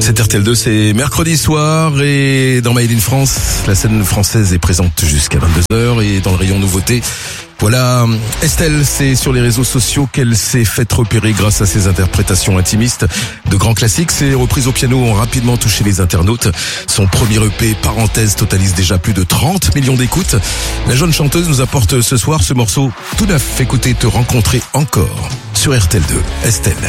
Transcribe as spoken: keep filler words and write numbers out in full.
C'est R T L deux, c'est mercredi soir et dans Made in France, la scène française est présente jusqu'à vingt-deux heures et dans le rayon nouveauté, voilà, Estelle, c'est sur les réseaux sociaux qu'elle s'est faite repérer grâce à ses interprétations intimistes de grands classiques. Ses reprises au piano ont rapidement touché les internautes. Son premier E P, Parenthèse, totalise déjà plus de trente millions d'écoutes. La jeune chanteuse nous apporte ce soir ce morceau tout neuf. Écoutez, Te rencontrer encore sur R T L deux. Estelle.